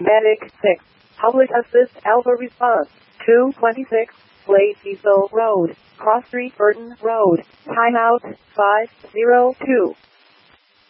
Medic 6. Public Assist Alpha Response. 226. Lake Cecil Road. Cross Street Burton Road. Timeout 502.